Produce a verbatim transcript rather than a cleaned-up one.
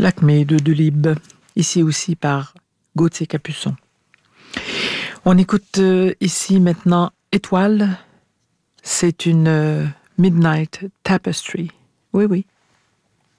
L'acmé de Delibes, ici aussi par Gauthier Capuçon. On écoute euh, ici maintenant Étoile. C'est une euh, Midnight Tapestry. Oui, oui.